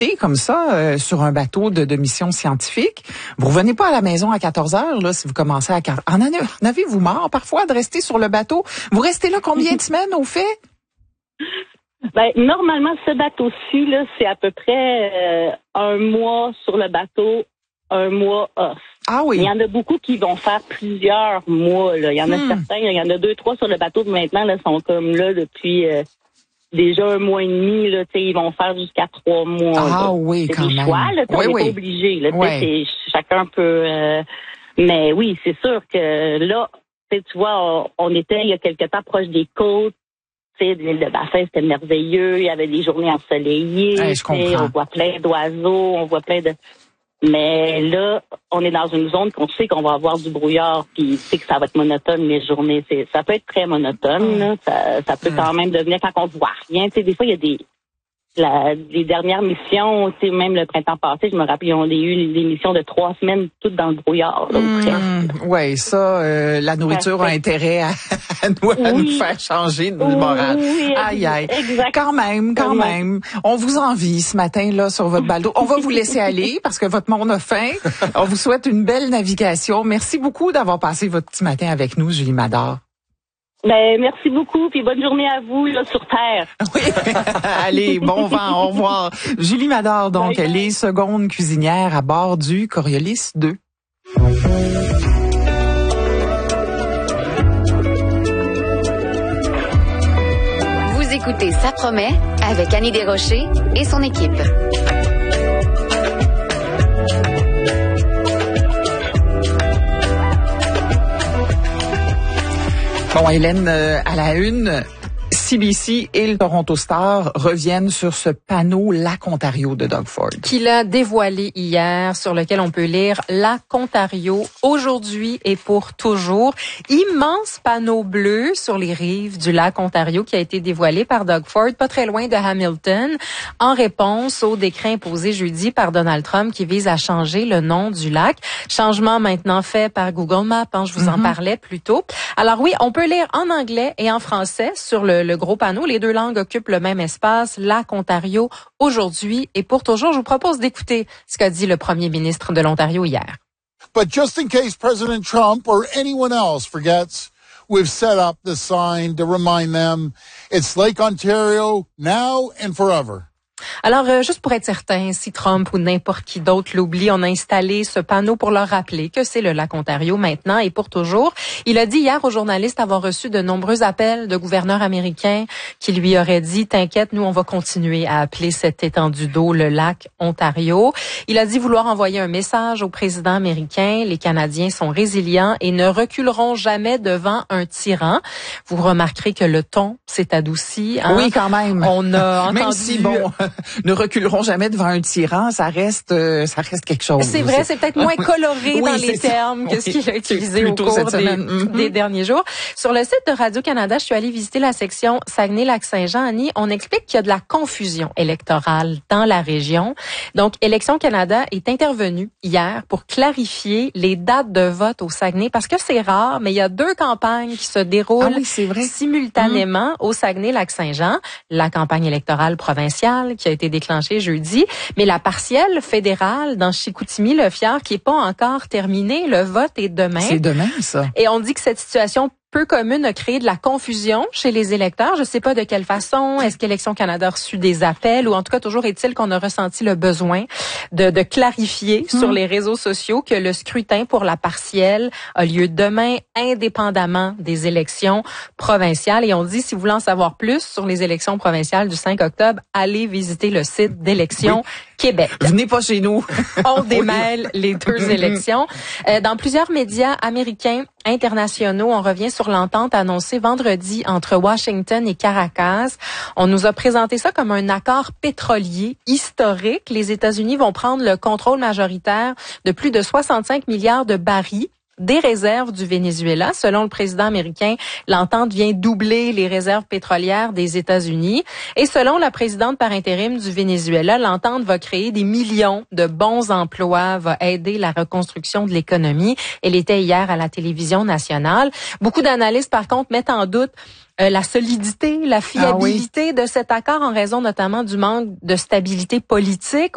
comme ça sur un bateau de mission scientifique. Vous revenez pas à la maison à 14 heures là si vous commencez à en avez-vous marre parfois de rester sur le bateau? Vous restez là combien de semaines au fait? Ben normalement ce bateau-ci là, c'est à peu près un mois sur le bateau, un mois off. Ah oui. Il y en a beaucoup qui vont faire plusieurs mois là. Il y en a certains, il y en a 2-3 sur le bateau maintenant là sont comme là depuis déjà un mois et demi, là, tu sais, ils vont faire jusqu'à 3 mois. Ah là. oui, c'est quand des même. choix, là, on n'est pas obligé. Là, chacun peut. Mais oui, c'est sûr que là, tu vois, on était il y a quelque temps proche des côtes. Tu sais, l'île de Baffin, c'était merveilleux. Il y avait des journées ensoleillées. Je comprends. On voit plein d'oiseaux, on voit plein de. Mais là, on est dans une zone qu'on sait qu'on va avoir du brouillard, puis tu sais que ça va être monotone les journées. Ça peut être très monotone, là. Ça peut quand même devenir quand on voit rien. Tu sais, des fois, il y a les dernières missions, tu sais, même le printemps passé, je me rappelle, ils ont eu des missions de 3 semaines, toutes dans le brouillard. Oui, ça, la nourriture a intérêt à nous faire changer de morale. Oui, aïe. Exact. Quand même. On vous envie ce matin là sur votre bateau. On va vous laisser aller parce que votre monde a faim. On vous souhaite une belle navigation. Merci beaucoup d'avoir passé votre petit matin avec nous, Julie Mador. Ben, merci beaucoup, puis bonne journée à vous, là, sur Terre. Oui. Allez, bon vent, au revoir. Julie Mador, donc, elle est seconde cuisinière à bord du Coriolis 2. Vous écoutez Ça promet avec Annie Desrochers et son équipe. Bon, Hélène, à la une, CBC et le Toronto Star reviennent sur ce panneau Lac Ontario de Doug Ford. Qu'il a dévoilé hier, sur lequel on peut lire Lac Ontario, aujourd'hui et pour toujours. Immense panneau bleu sur les rives du lac Ontario qui a été dévoilé par Doug Ford, pas très loin de Hamilton, en réponse au décret imposé jeudi par Donald Trump qui vise à changer le nom du lac. Changement maintenant fait par Google Maps, je vous en parlais plus tôt. Alors oui, on peut lire en anglais et en français sur le gros panneau. Les deux langues occupent le même espace. Lac Ontario, aujourd'hui et pour toujours. Je vous propose d'écouter ce qu'a dit le premier ministre de l'Ontario hier. But just in case President Trump or anyone else forgets, we've set up the sign to remind them it's Lake Ontario now and forever. Alors, juste pour être certain, si Trump ou n'importe qui d'autre l'oublie, on a installé ce panneau pour leur rappeler que c'est le lac Ontario maintenant et pour toujours. Il a dit hier aux journalistes avoir reçu de nombreux appels de gouverneurs américains qui lui auraient dit « T'inquiète, nous, on va continuer à appeler cette étendue d'eau le lac Ontario ». Il a dit vouloir envoyer un message au président américain. Les Canadiens sont résilients et ne reculeront jamais devant un tyran. Vous remarquerez que le ton s'est adouci. Oui, quand même. On a entendu... Même si, ne reculeront jamais devant un tyran, ça reste quelque chose. C'est vrai, c'est peut-être moins coloré dans les termes que ce qu'il a utilisé au cours des derniers jours. Sur le site de Radio-Canada, je suis allée visiter la section Saguenay-Lac-Saint-Jean. Annie, on explique qu'il y a de la confusion électorale dans la région. Donc, Élections Canada est intervenu hier pour clarifier les dates de vote au Saguenay parce que c'est rare, mais il y a 2 campagnes qui se déroulent simultanément au Saguenay-Lac-Saint-Jean. La campagne électorale provinciale qui a été déclenchée jeudi, mais la partielle fédérale dans Chicoutimi-Le-Fiard qui est pas encore terminée. Le vote est demain. C'est demain, ça. Et on dit que cette situation peu commune a créé de la confusion chez les électeurs. Je sais pas de quelle façon. Est-ce qu'Élections Canada a reçu des appels ou en tout cas toujours est-il qu'on a ressenti le besoin de clarifier sur les réseaux sociaux que le scrutin pour la partielle a lieu demain indépendamment des élections provinciales. Et on dit, si vous voulez en savoir plus sur les élections provinciales du 5 octobre, allez visiter le site d'Élections Québec. Venez pas chez nous. On démêle les 2 élections. Dans plusieurs médias américains internationaux, on revient sur l'entente annoncée vendredi entre Washington et Caracas. On nous a présenté ça comme un accord pétrolier historique. Les États-Unis vont prendre le contrôle majoritaire de plus de 65 milliards de barils des réserves du Venezuela. Selon le président américain, l'entente vient doubler les réserves pétrolières des États-Unis. Et selon la présidente par intérim du Venezuela, l'entente va créer des millions de bons emplois, va aider la reconstruction de l'économie. Elle était hier à la télévision nationale. Beaucoup d'analystes, par contre, mettent en doute la solidité, la fiabilité de cet accord en raison notamment du manque de stabilité politique